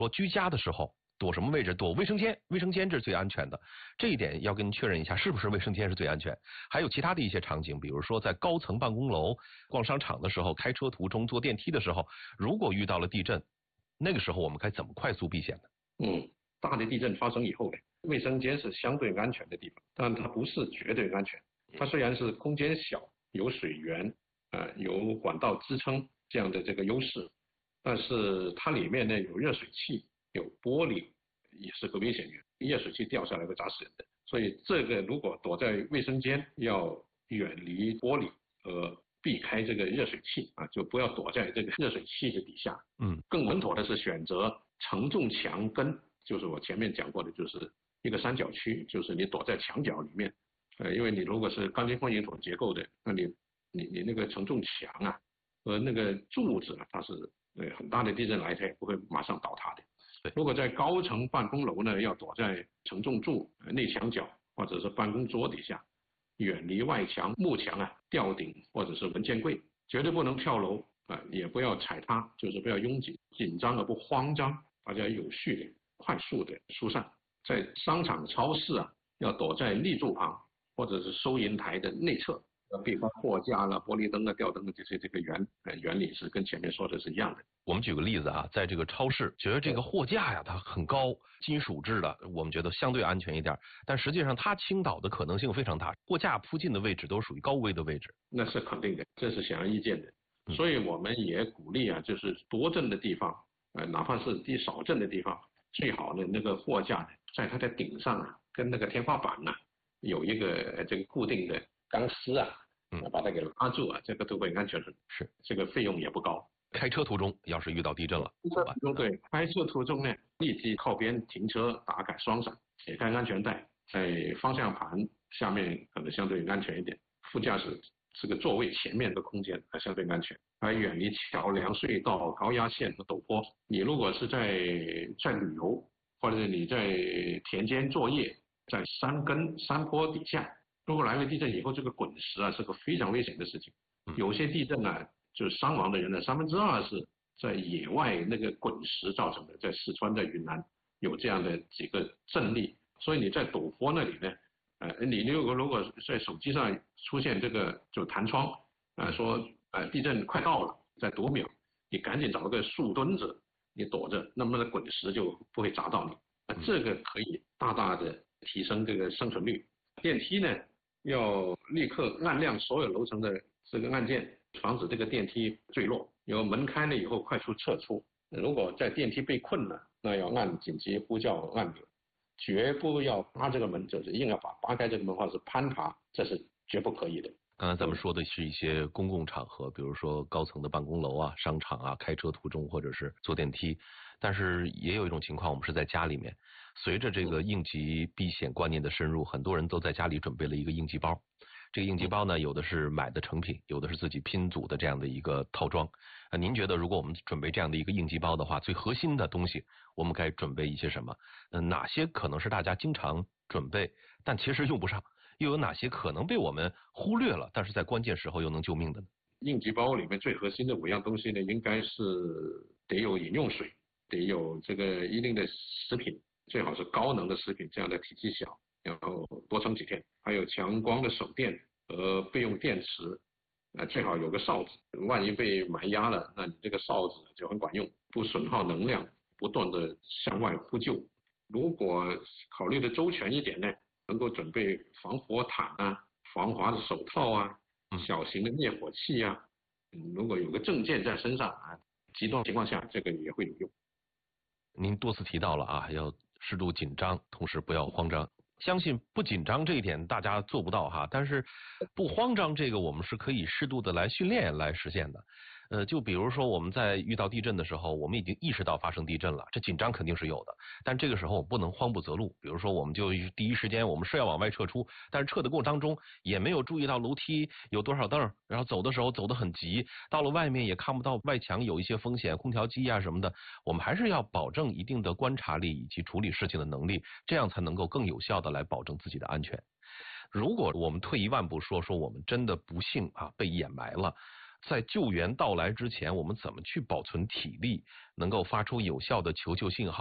说居家的时候躲什么位置？躲卫生间，卫生间这是最安全的。这一点要跟您确认一下，是不是卫生间是最安全？还有其他的一些场景，比如说在高层办公楼、逛商场的时候、开车途中、坐电梯的时候，如果遇到了地震，那个时候我们该怎么快速避险呢？ 大的地震发生以后呢，卫生间是相对安全的地方，但它不是绝对安全。它虽然是空间小，有水源，有管道支撑这样的这个优势，但是它里面呢有热水器，有玻璃，也是个危险源，热水器掉下来会砸死人的。所以这个如果躲在卫生间，要远离玻璃和避开这个热水器就不要躲在这个热水器的底下。更稳妥的是选择承重墙根，就是我前面讲过的，就是一个三角区，就是你躲在墙角里面。因为你如果是钢筋混凝土结构的，那你那个承重墙和那个柱子它是很大的地震来它也不会马上倒塌的。如果在高层办公楼呢，要躲在承重柱、内墙角或者是办公桌底下，远离外墙、幕墙吊顶或者是文件柜，绝对不能跳楼也不要踩踏，就是不要拥挤、紧张而不慌张，大家有序的、快速的疏散。在商场、超市要躲在立柱旁或者是收银台的内侧，避开货架啦、玻璃灯吊灯的这个原理是跟前面说的是一样的。 我们举个例子在这个超市，觉得这个货架它很高，金属制的，我们觉得相对安全一点，但实际上它倾倒的可能性非常大，货架附近的位置都属于高危的位置。 那是肯定的，这是显而易见的。所以我们也鼓励就是多震的地方，哪怕是低少震的地方，最好的那个货架在它的顶上跟那个天花板有一个这个固定的钢丝把它给拉住这个都会安全。 是， 这个费用也不高。 开车途中要是遇到地震了， 对，开车途中呢，立即靠边停车，打开双闪，解开安全带，在方向盘下面可能相对安全一点，副驾驶这个座位前面的空间相对安全，还远离桥梁、隧道、高压线和陡坡。你如果是在旅游，或者是你在田间作业，在山根、山坡底下，如果来了地震以后，这个滚石是个非常危险的事情。有些地震就是伤亡的人2/3是在野外那个滚石造成的，在四川、在云南有这样的几个震例。所以你在陡坡那里呢，你如果在手机上出现这个就弹窗说地震快到了，在多秒，你赶紧找个树墩子你躲着，那么滚石就不会砸到你。这个可以大大的提升这个生存率。电梯呢，要立刻按亮所有楼层的这个按键，防止这个电梯坠落。有门开了以后快速撤出。如果在电梯被困了，那要按紧急呼叫按钮，绝不要扒这个门，就是硬要扒开这个门或者是攀爬，这是绝不可以的。 刚才咱们说的是一些公共场合，比如说高层的办公楼商场开车途中或者是坐电梯，但是也有一种情况，我们是在家里面。随着这个应急避险观念的深入，很多人都在家里准备了一个应急包。这个应急包呢，有的是买的成品，有的是自己拼组的这样的一个套装。您觉得如果我们准备这样的一个应急包的话，最核心的东西我们该准备一些什么？哪些可能是大家经常准备但其实用不上，又有哪些可能被我们忽略了，但是在关键时候又能救命的呢？ 应急包里面最核心的5样东西呢，应该是得有饮用水，得有这个一定的食品，最好是高能的食品，这样的体积小，然后多撑几天，还有强光的手电和备用电池，最好有个哨子，万一被埋压了，那你这个哨子就很管用，不损耗能量，不断的向外呼救。如果考虑的周全一点呢，能够准备防火毯防滑的手套小型的灭火器如果有个证件在身上极端情况下这个也会有用。 您多次提到了要适度紧张，同时不要慌张。相信不紧张这一点大家做不到但是不慌张这个我们是可以适度的来训练来实现的。就比如说我们在遇到地震的时候，我们已经意识到发生地震了，这紧张肯定是有的，但这个时候我不能慌不择路。比如说我们就第一时间我们是要往外撤出，但是撤的过程当中也没有注意到楼梯有多少凳，然后走的时候走得很急，到了外面也看不到外墙有一些风险，空调机什么的，我们还是要保证一定的观察力以及处理事情的能力，这样才能够更有效的来保证自己的安全。如果我们退一万步说我们真的不幸被掩埋了， 在救援到来之前，我们怎么去保存体力，能够发出有效的求救信号。